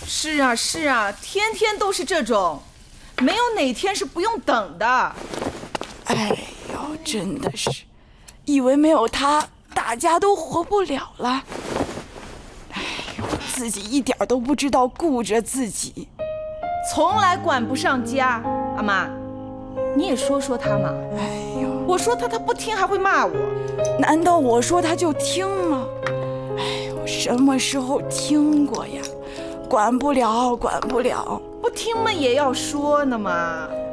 是啊是啊，天天都是这种，没有哪天是不用等的。 哎呦，真的是，以为没有他大家都活不了了。哎呦，自己一点都不知道顾着自己， 从来管不上家。阿妈，你也说说他嘛。 哎呦， 我说他不听还会骂我。 难道我说他就听吗？哎呦，什么时候听过呀？管不了，管不了。 不听嘛也要说呢嘛。